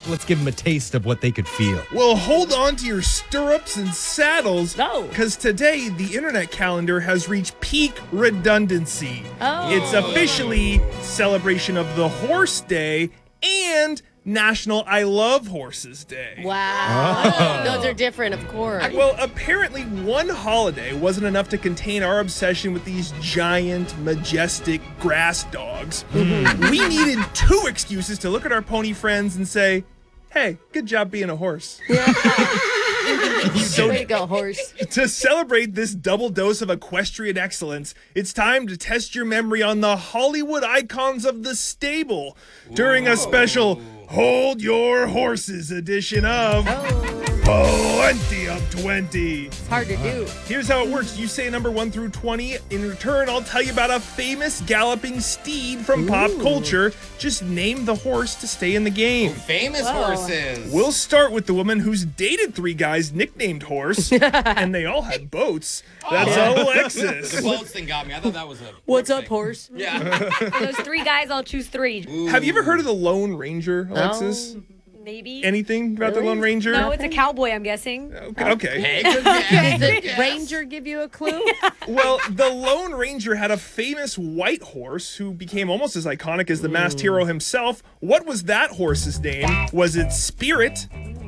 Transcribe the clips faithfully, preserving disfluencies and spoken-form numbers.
let's give them a taste of what they could feel. Well, hold on to your stirrups and saddles. No. Because today, the internet calendar has reached peak redundancy. Oh. It's officially celebration of the Horse Day and National I Love Horses Day. Wow. Those are different, of course. Well, apparently one holiday wasn't enough to contain our obsession with these giant, majestic grass dogs. Mm-hmm. We needed two excuses to look at our pony friends and say, hey, good job being a horse. So, way to go, horse. To celebrate this double dose of equestrian excellence, it's time to test your memory on the Hollywood icons of the stable during a special Hold Your Horses edition of Plenty of twenty. It's hard to do. Here's how it works. You say number one through twenty. In return, I'll tell you about a famous galloping steed from pop culture. Just name the horse to stay in the game. Famous Whoa. horses. We'll start with the woman who's dated three guys nicknamed Horse, and they all had boats. That's The Alexis. boats thing got me. I thought that was a. What's up, thing. horse? Yeah. For those three guys, I'll choose three. Have you ever heard of the Lone Ranger, Alexis? Oh. Maybe. Anything about the Really? Lone Ranger? No, it's a cowboy, I'm guessing. Okay. okay. Hey, good guess, Does good the guess. ranger give you a clue? Well, the Lone Ranger had a famous white horse who became almost as iconic as the masked hero himself. What was that horse's name? Was it Spirit,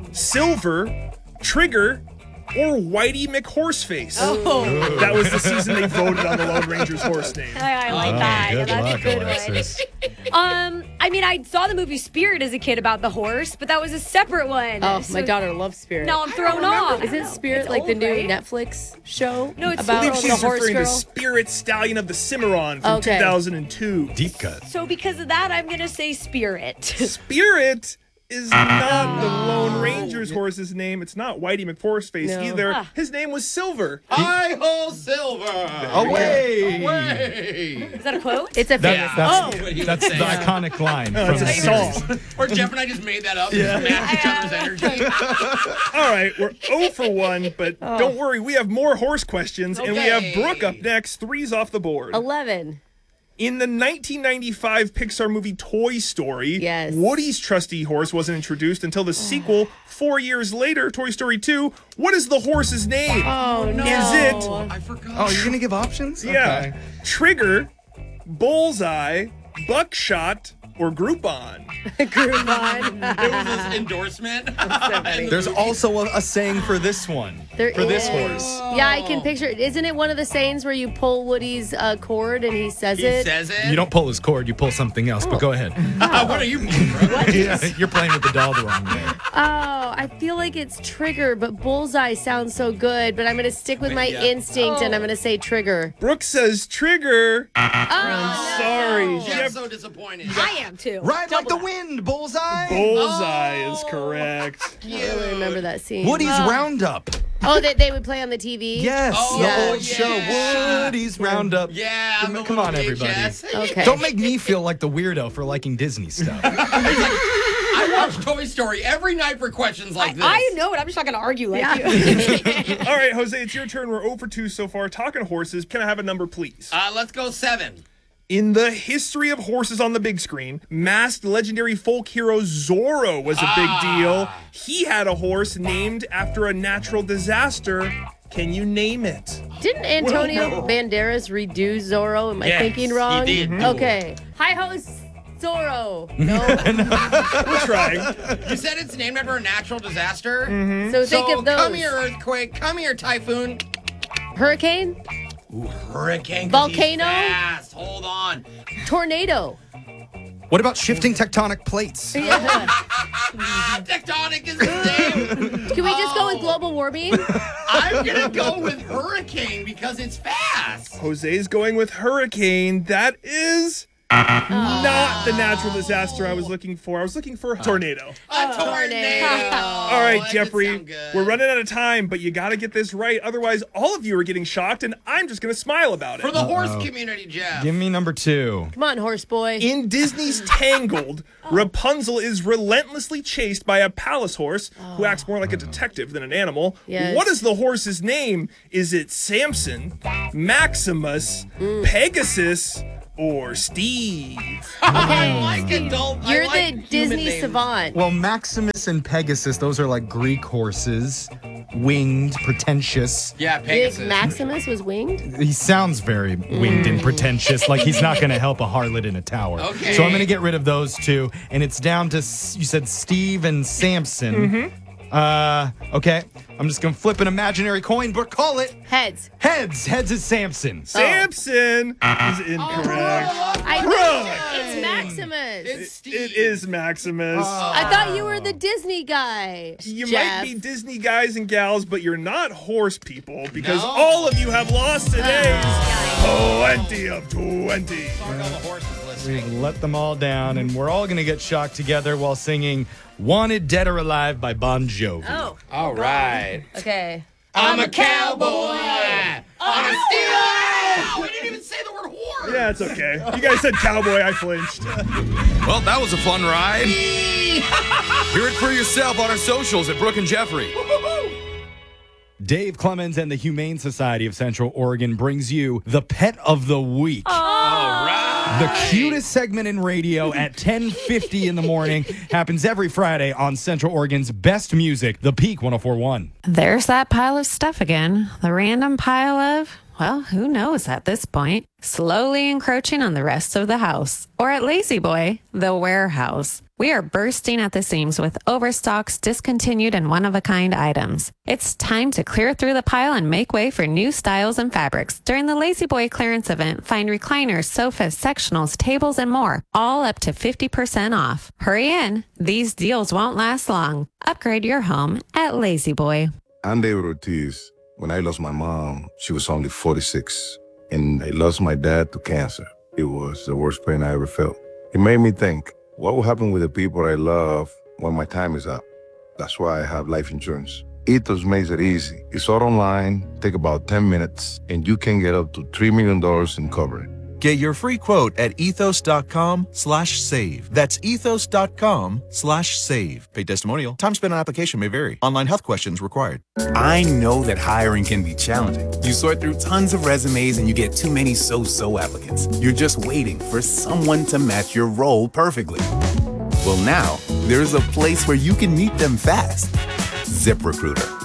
Silver, Trigger, or Whitey McHorseface? Oh, That was the season they voted on the Lone Ranger's horse name. I, I like Oh, that. good That's luck, a good Alexis. one. Um, I mean, I saw the movie Spirit as a kid about the horse, but that was a separate one. Oh, So my daughter loves Spirit. Now I'm thrown off. Isn't Spirit It's like the old, new right? Netflix show? No, it's I about believe the she's horse referring girl. to Spirit Stallion of the Cimarron from Okay. two thousand two. Deep cut. So because of that, I'm gonna say Spirit. Spirit is not the Lone Ranger's horse's name. It's not Whitey McHorseface No. either. Ah. His name was Silver. Hi ho, Silver. Away! Away. Is that a quote? It's a famous That, that's What he was that's the saying. iconic line. Oh, from it's a the song. Or Jeff and I just made that up. Yeah. Just matched each other's energy. All right, we're zero for one, but don't worry, we have more horse questions, and we have Okay. Brooke up next. Three's off the board. eleven. In the nineteen ninety-five Pixar movie Toy Story, Yes. Woody's trusty horse wasn't introduced until the sequel four years later, Toy Story two. What is the horse's name? Oh, no. Is it, I forgot. Oh, you're gonna give options? yeah, Okay. Trigger, Bullseye, Buckshot, or Groupon? Groupon. There was this endorsement. funny. There's also a, a saying for this one. There for this is. horse. Yeah, I can picture it. Isn't it one of the sayings where you pull Woody's uh, cord and he says He it? says it. You don't pull his cord, you pull something else. But go ahead. Uh, what are you pulling, bro? Yeah, you're playing with the doll the wrong way. Oh, I feel like it's Trigger, but Bullseye sounds so good. But I'm going to stick with my Yeah. instinct and I'm going to say Trigger. Brooke says Trigger. Oh, Sorry, no. I'm Jeff. so disappointed. I am too. Ride like the wind, bullseye. Bullseye is correct. I really remember that scene. Woody's Roundup. Oh, that they would play on the T V? Yes, Oh, the yeah. old show. yeah. Woody's Roundup. Yeah. Come, the come on, little everybody. V H S. Okay. Don't make me feel like the weirdo for liking Disney stuff. I watch Toy Story every night for questions like this. I know it. I'm just not gonna argue like Yeah. you. All right, Jose, it's your turn. We're zero for two so far. Talking horses. Can I have a number, please? Uh, let's go seven. In the history of horses on the big screen, masked legendary folk hero Zorro was a big deal. He had a horse named after a natural disaster. Can you name it? Didn't Antonio Banderas redo Zorro? Am I Yes, thinking he wrong? did. Mhm. Okay. Hi ho, Zorro. No. We're trying. You said it's named after a natural disaster? So think So of those. come here, earthquake. Come here, typhoon. Hurricane, Hurricane. 'cause he's Volcano? Fast. Hold on. tornado. What about shifting tectonic plates? Yeah. Ah, tectonic is his name. Can we just go with global warming? I'm gonna go with hurricane because it's fast. Jose's going with hurricane. That is not the natural disaster I was looking for. I was looking for a tornado. A tornado. All right, that did Jeffrey, sound good. we're running out of time, but you got to get this right. Otherwise, all of you are getting shocked, and I'm just going to smile about it. For the horse community, Jeff. Give me number two. Come on, horse boy. In Disney's Tangled, Rapunzel is relentlessly chased by a palace horse who acts more like a detective than an animal. Yes. What is the horse's name? Is it Samson, Maximus, Pegasus, or Steve? I like adult. I You're like the human Disney names. savant. Well, Maximus and Pegasus, those are like Greek horses. Winged, pretentious. Yeah, Big Pegasus. Maximus was winged? He sounds very winged and pretentious, like he's not going to help a harlot in a tower. Okay. So I'm going to get rid of those two, and it's down to, s- you said Steve and Samson. Mm-hmm. Uh, okay. I'm just going to flip an imaginary coin, but call it Heads. heads. Heads is Samson. Samson is incorrect. I Right. It's Maximus. It's Steve. It is Maximus. I thought you were the Disney guy. You Jeff. might be Disney guys and gals, but you're not horse people because No. all of you have lost today's twenty of twenty. Sorry, all the horses listening. We've let them all down, and we're all going to get shocked together while singing Wanted Dead or Alive by Bon Jovi. Oh, All right. okay. I'm a cowboy on a steel. We didn't even say the word horse. Yeah, it's okay. You guys said cowboy, I flinched. Well, that was a fun ride. Hear it for yourself on our socials at Brooke and Jeffrey. Dave Clemens and the Humane Society of Central Oregon brings you the Pet of the Week. All right. The cutest segment in radio at ten fifty in the morning happens every Friday on Central Oregon's best music, The Peak one oh four point one. There's that pile of stuff again. The random pile of, well, who knows at this point? Slowly encroaching on the rest of the house. Or at Lazy Boy, the warehouse. We are bursting at the seams with overstocks, discontinued, and one-of-a-kind items. It's time to clear through the pile and make way for new styles and fabrics. During the Lazy Boy clearance event, find recliners, sofas, sectionals, tables, and more, all up to fifty percent off. Hurry in. These deals won't last long. Upgrade your home at Lazy Boy. I'm David Ortiz. When I lost my mom, she was only forty-six. And I lost my dad to cancer. It was the worst pain I ever felt. It made me think, what will happen with the people I love when my time is up? That's why I have life insurance. Ethos makes it easy. It's all online, take about ten minutes, and you can get up to three million dollars in coverage. Get your free quote at ethos.com slash save. That's ethos.com slash save. Paid testimonial. Time spent on application may vary. Online health questions required. I know that hiring can be challenging. You sort through tons of resumes and you get too many so-so applicants. You're just waiting for someone to match your role perfectly. Well, now there's a place where you can meet them fast. ZipRecruiter.